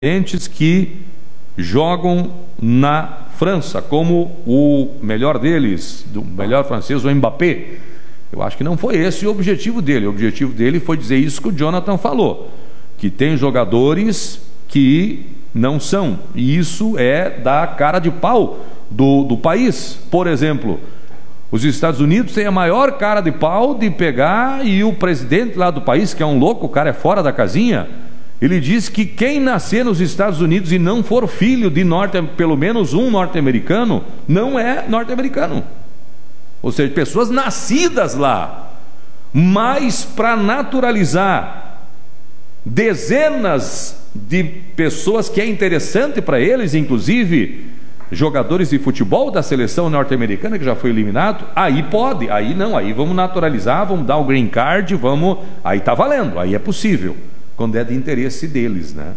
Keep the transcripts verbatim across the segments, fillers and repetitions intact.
entes que jogam na França, como o melhor deles, o melhor francês, o Mbappé. Eu acho que não foi esse o objetivo dele. O objetivo dele foi dizer isso que o Jonathan falou, que tem jogadores que não são, e isso é da cara de pau do, do país. Por exemplo, os Estados Unidos têm a maior cara de pau de pegar, e o presidente lá do país, que é um louco, o cara é fora da casinha, ele diz que quem nascer nos Estados Unidos e não for filho de norte, pelo menos um norte-americano, não é norte-americano. Ou seja, pessoas nascidas lá. Mas para naturalizar dezenas de pessoas que é interessante para eles, inclusive jogadores de futebol da seleção norte-americana que já foi eliminado, aí pode, aí não, aí vamos naturalizar, vamos dar o green card, vamos, aí está valendo, aí é possível, quando é de interesse deles, né?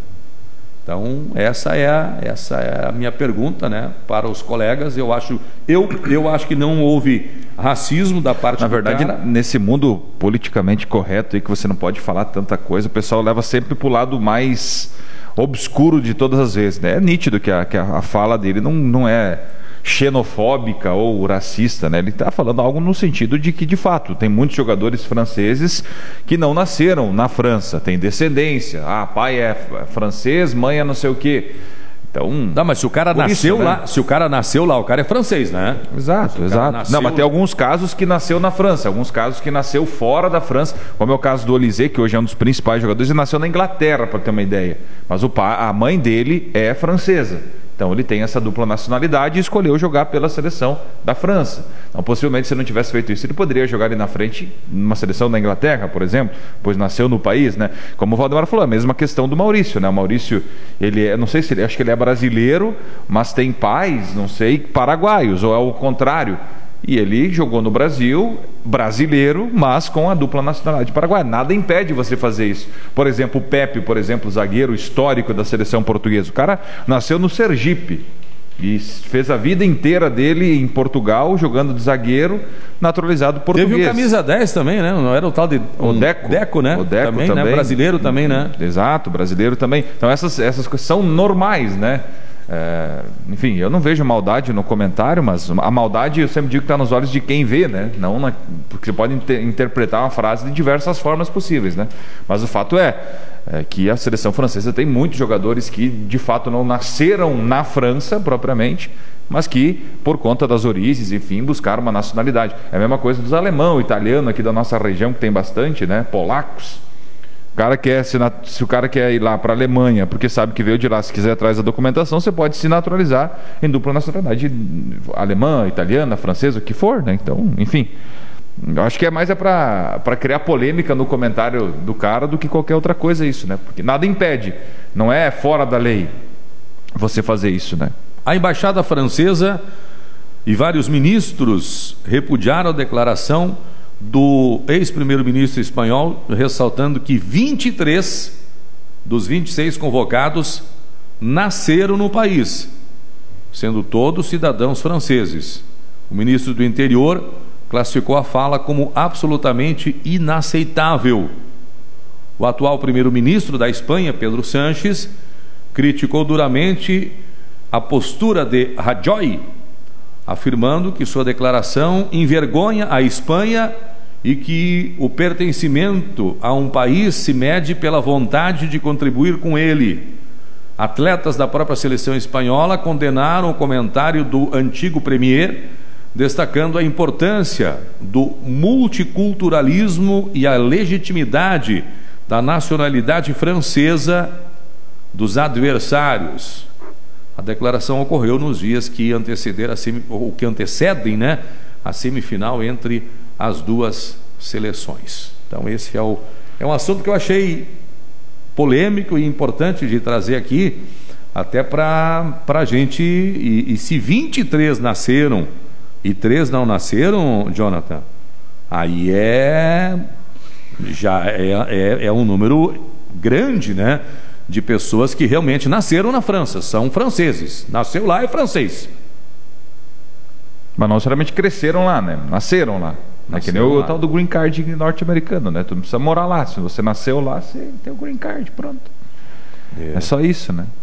Então essa é a, essa é a minha pergunta, né, para os colegas. Eu acho, eu, eu acho que não houve racismo da parte na do verdade cara. Nesse mundo politicamente correto aí, que você não pode falar tanta coisa, o pessoal leva sempre para o lado mais obscuro de todas as vezes, né? É nítido que a, que a fala dele não, não é xenofóbica ou racista, né? Ele está falando algo no sentido de que, de fato, tem muitos jogadores franceses que não nasceram na França, tem descendência, ah, pai é francês, mãe é não sei o quê. Então, não, mas se o cara nasceu isso, lá, né? se o cara nasceu lá, o cara é francês, né? Exato, exato. Não, mas tem alguns casos que nasceu na França, alguns casos que nasceu fora da França, como é o caso do Olise, que hoje é um dos principais jogadores, e nasceu na Inglaterra, para ter uma ideia. Mas o pai, a mãe dele é francesa. Então ele tem essa dupla nacionalidade e escolheu jogar pela seleção da França. Então possivelmente, se ele não tivesse feito isso, ele poderia jogar ali na frente numa seleção da Inglaterra, por exemplo, pois nasceu no país, né? Como o Valdemar falou, a mesma questão do Maurício, né? O Maurício, ele é, não sei se ele, acho que ele é brasileiro, mas tem pais, não sei, paraguaios, ou é o contrário. E ele jogou no Brasil, brasileiro, mas com a dupla nacionalidade paraguaia. Nada impede você fazer isso. Por exemplo, o Pepe, por exemplo, zagueiro histórico da seleção portuguesa. O cara nasceu no Sergipe e fez a vida inteira dele em Portugal, jogando de zagueiro, naturalizado português. Teve o camisa dez também, né? Não era o tal de... Um o Deco. Deco, né? O Deco também, também. Né? Brasileiro também, né? Exato, brasileiro também. Então essas, essas coisas são normais, né? É, enfim, eu não vejo maldade no comentário, mas a maldade eu sempre digo que está nos olhos de quem vê, né? Não na, porque você pode inter, interpretar uma frase de diversas formas possíveis, né? Mas o fato é, é que a seleção francesa tem muitos jogadores que de fato não nasceram na França propriamente, mas que por conta das origens, enfim, buscaram uma nacionalidade. É a mesma coisa dos alemão, italiano aqui da nossa região, que tem bastante, né? Polacos. O cara quer, se, se o cara quer ir lá para a Alemanha, porque sabe que veio de lá, se quiser atrás da documentação, você pode se naturalizar em dupla nacionalidade alemã, italiana, francesa, o que for, né? Então, enfim, eu acho que é mais é para criar polêmica no comentário do cara do que qualquer outra coisa isso, né? Porque nada impede, não é fora da lei você fazer isso, né? A embaixada francesa e vários ministros repudiaram a declaração do ex-primeiro-ministro espanhol, ressaltando que vinte e três dos vinte e seis convocados nasceram no país, sendo todos cidadãos franceses. O ministro do Interior classificou a fala como absolutamente inaceitável. O atual primeiro-ministro da Espanha, Pedro Sánchez, criticou duramente a postura de Rajoy, afirmando que sua declaração envergonha a Espanha e que o pertencimento a um país se mede pela vontade de contribuir com ele. Atletas da própria seleção espanhola condenaram o comentário do antigo premier, destacando a importância do multiculturalismo e a legitimidade da nacionalidade francesa dos adversários. A declaração ocorreu nos dias que antecederam a semi, ou que antecedem, né, a semifinal entre as duas seleções. Então esse é, o, é um assunto que eu achei polêmico e importante de trazer aqui, até para a gente, e, e se vinte e três nasceram e três não nasceram, Jonathan, aí é, já é, é, é um número grande, né, de pessoas que realmente nasceram na França, são franceses, nasceu lá é francês. Mas não necessariamente cresceram lá, né? Nasceram lá. É que nem o tal do green card norte-americano, né? Tu não precisa morar lá. Se você nasceu lá, você tem o green card, pronto. É, é só isso, né?